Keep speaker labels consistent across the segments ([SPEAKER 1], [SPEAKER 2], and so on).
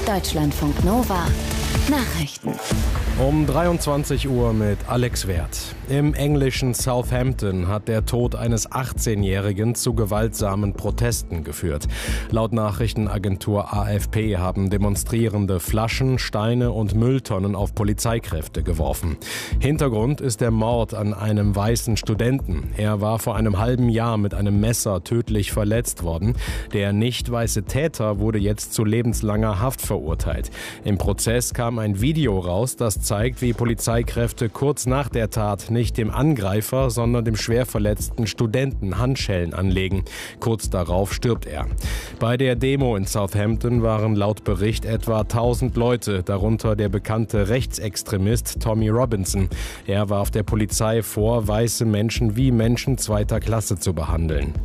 [SPEAKER 1] Deutschlandfunk Nova Nachrichten.
[SPEAKER 2] Um 23 Uhr mit Alex Werth. Im englischen Southampton hat der Tod eines 18-Jährigen zu gewaltsamen Protesten geführt. Laut Nachrichtenagentur AFP haben Demonstrierende Flaschen, Steine und Mülltonnen auf Polizeikräfte geworfen. Hintergrund ist der Mord an einem weißen Studenten. Er war vor einem halben Jahr mit einem Messer tödlich verletzt worden. Der nicht weiße Täter wurde jetzt zu lebenslanger Haft verurteilt. Im Prozess kam ein Video raus, das zeigt, wie Polizeikräfte kurz nach der Tat nicht dem Angreifer, sondern dem schwer verletzten Studenten Handschellen anlegen. Kurz darauf stirbt er. Bei der Demo in Southampton waren laut Bericht etwa 1000 Leute, darunter der bekannte Rechtsextremist Tommy Robinson. Er warf der Polizei vor, weiße Menschen wie Menschen zweiter Klasse zu behandeln.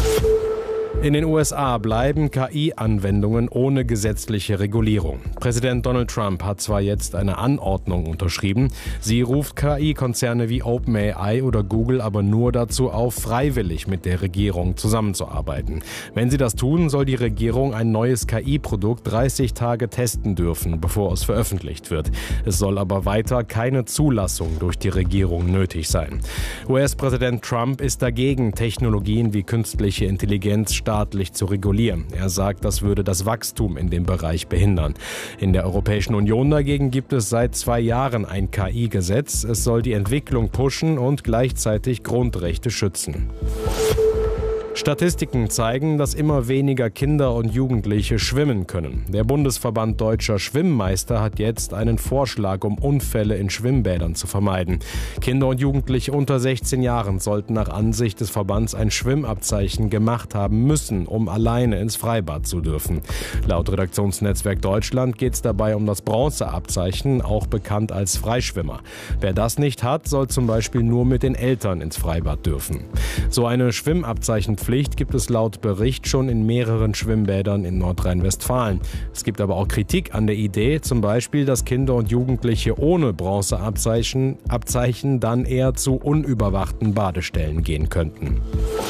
[SPEAKER 2] In den USA bleiben KI-Anwendungen ohne gesetzliche Regulierung. Präsident Donald Trump hat zwar jetzt eine Anordnung unterschrieben, sie ruft KI-Konzerne wie OpenAI oder Google aber nur dazu auf, freiwillig mit der Regierung zusammenzuarbeiten. Wenn sie das tun, soll die Regierung ein neues KI-Produkt 30 Tage testen dürfen, bevor es veröffentlicht wird. Es soll aber weiter keine Zulassung durch die Regierung nötig sein. US-Präsident Trump ist dagegen, Technologien wie künstliche Intelligenz staatlich zu regulieren. Er sagt, das würde das Wachstum in dem Bereich behindern. In der Europäischen Union dagegen gibt es seit 2 Jahren ein KI-Gesetz. Es soll die Entwicklung pushen und gleichzeitig Grundrechte schützen. Statistiken zeigen, dass immer weniger Kinder und Jugendliche schwimmen können. Der Bundesverband Deutscher Schwimmmeister hat jetzt einen Vorschlag, um Unfälle in Schwimmbädern zu vermeiden. Kinder und Jugendliche unter 16 Jahren sollten nach Ansicht des Verbands ein Schwimmabzeichen gemacht haben müssen, um alleine ins Freibad zu dürfen. Laut Redaktionsnetzwerk Deutschland geht es dabei um das Bronzeabzeichen, auch bekannt als Freischwimmer. Wer das nicht hat, soll zum Beispiel nur mit den Eltern ins Freibad dürfen. So eine Schwimmabzeichenpflicht gibt es laut Bericht schon in mehreren Schwimmbädern in Nordrhein-Westfalen. Es gibt aber auch Kritik an der Idee, zum Beispiel, dass Kinder und Jugendliche ohne Bronzeabzeichen dann eher zu unüberwachten Badestellen gehen könnten.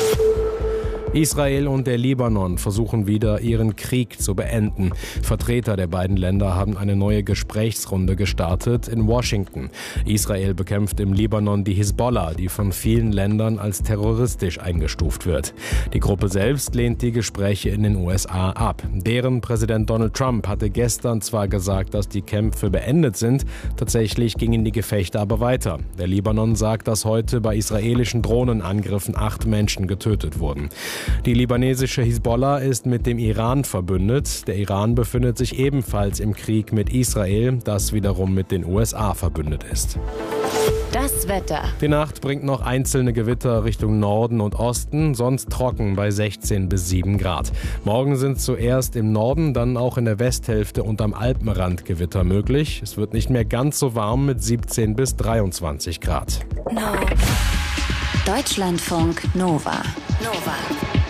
[SPEAKER 2] Israel und der Libanon versuchen wieder, ihren Krieg zu beenden. Vertreter der beiden Länder haben eine neue Gesprächsrunde gestartet in Washington. Israel bekämpft im Libanon die Hisbollah, die von vielen Ländern als terroristisch eingestuft wird. Die Gruppe selbst lehnt die Gespräche in den USA ab. Deren Präsident Donald Trump hatte gestern zwar gesagt, dass die Kämpfe beendet sind, tatsächlich gingen die Gefechte aber weiter. Der Libanon sagt, dass heute bei israelischen Drohnenangriffen 8 Menschen getötet wurden. Die libanesische Hisbollah ist mit dem Iran verbündet. Der Iran befindet sich ebenfalls im Krieg mit Israel, das wiederum mit den USA verbündet ist.
[SPEAKER 1] Das Wetter.
[SPEAKER 2] Die Nacht bringt noch einzelne Gewitter Richtung Norden und Osten, sonst trocken bei 16 bis 7 Grad. Morgen sind zuerst im Norden, dann auch in der Westhälfte und am Alpenrand Gewitter möglich. Es wird nicht mehr ganz so warm mit 17 bis 23 Grad.
[SPEAKER 1] Deutschlandfunk Nova.